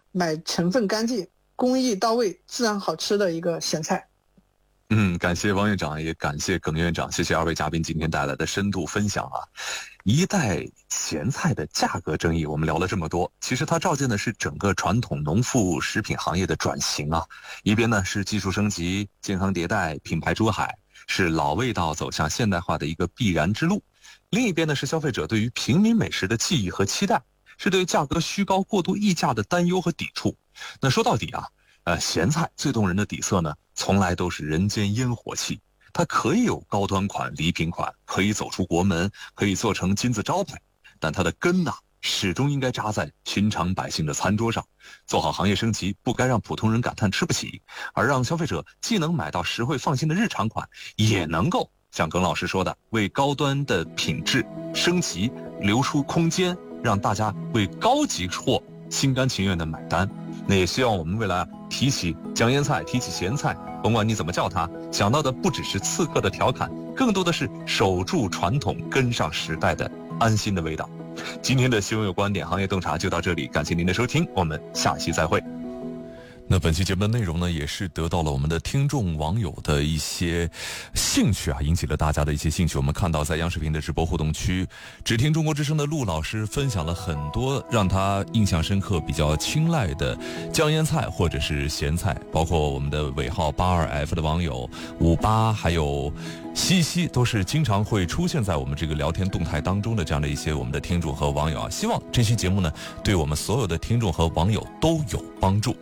买成分干净、工艺到位、自然好吃的一个咸菜。 感谢王院长，也感谢耿院长，谢谢二位嘉宾今天带来的深度分享啊。一袋咸菜的价格争议，我们聊了这么多，其实它照见的是整个传统农副食品行业的转型啊。一边呢是技术升级、健康迭代、品牌出海，是老味道走向现代化的一个必然之路；另一边呢是消费者对于平民美食的记忆和期待，是对价格虚高、过度溢价的担忧和抵触。那说到底啊，咸菜最动人的底色呢，从来都是人间烟火气。它可以有高端款、礼品款，可以走出国门，可以做成金字招牌，但它的根呐，始终应该扎在寻常百姓的餐桌上。做好行业升级，不该让普通人感叹吃不起，而让消费者既能买到实惠放心的日常款，也能够像耿老师说的，为高端的品质升级留出空间，让大家为高级货心甘情愿的买单。那也希望我们未来提起酱腌菜，提起咸菜，甭管你怎么叫它，想到的不只是刺客的调侃，更多的是守住传统、跟上时代的安心的味道。今天的新闻有观点行业洞察就到这里，感谢您的收听，我们下期再会。那本期节目的内容呢，也是得到了我们的听众网友的一些兴趣啊，引起了大家的一些兴趣。我们看到在央视频的直播互动区，只听中国之声的陆老师分享了很多让他印象深刻、比较青睐的酱腌菜或者是咸菜，包括我们的尾号82F 的网友58，还有西西，都是经常会出现在我们这个聊天动态当中的这样的一些我们的听众和网友啊。希望这期节目呢，对我们所有的听众和网友都有帮助。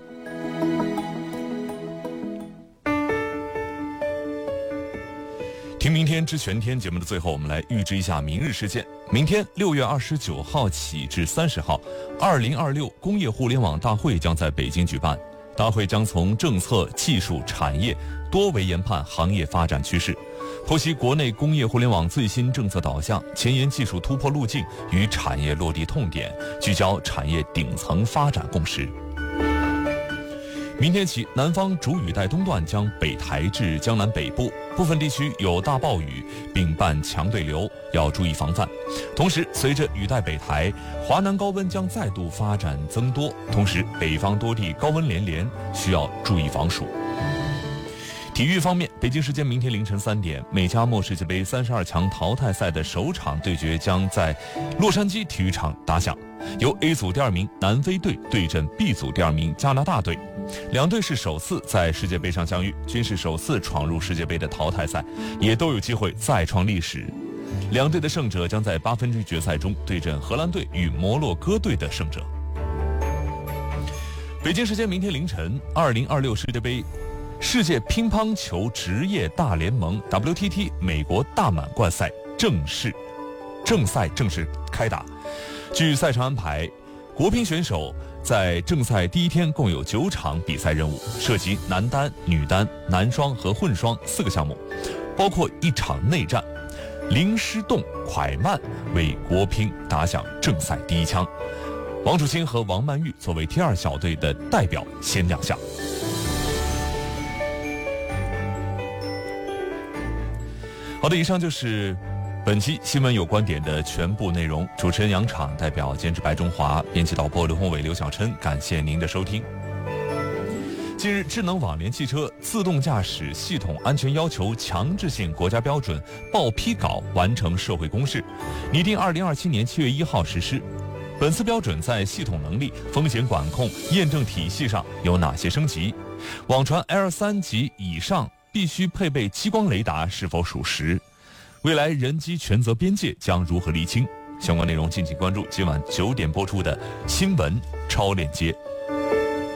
听明天知全天节目的最后，我们来预知一下明日事件。明天6月29号起至30号，2026工业互联网大会将在北京举办。大会将从政策、技术、产业多维研判行业发展趋势，剖析国内工业互联网最新政策导向、前沿技术突破路径与产业落地痛点，聚焦产业顶层发展共识。明天起，南方主雨带东段将北抬至江南北部，部分地区有大暴雨，并伴强对流，要注意防范。同时，随着雨带北抬，华南高温将再度发展增多，同时北方多地高温连连，需要注意防暑。体育方面，北京时间明天凌晨3点，美加墨世界杯32强淘汰赛的首场对决将在洛杉矶体育场打响，由 A 组第2名南非队对阵 B 组第2名加拿大队。两队是首次在世界杯上相遇，均是首次闯入世界杯的淘汰赛，也都有机会再创历史。两队的胜者将在8分之一决赛中对阵荷兰队与摩洛哥队的胜者。北京时间明天凌晨，2026世界杯世界乒乓球职业大联盟 WTT 美国大满贯赛正赛正式开打。据赛程安排，国乒选手在正赛第一天共有9场比赛任务，涉及男单、女单、男双和混双4个项目，包括1场内战。林诗栋、蒯曼为国乒打响正赛第一枪，王楚钦和王曼玉作为第2小队的代表先亮相。好的，以上就是本期新闻有观点的全部内容。主持人杨昶，代表监制白中华，编辑导播刘宏伟、刘小琛，感谢您的收听。近日，智能网联汽车自动驾驶系统安全要求强制性国家标准报批稿完成社会公示，拟定2027年7月1号实施。本次标准在系统能力、风险管控、验证体系上有哪些升级？网传 L3级以上必须配备激光雷达是否属实？未来人机权责边界将如何厘清？相关内容敬请关注今晚9点播出的新闻超链接。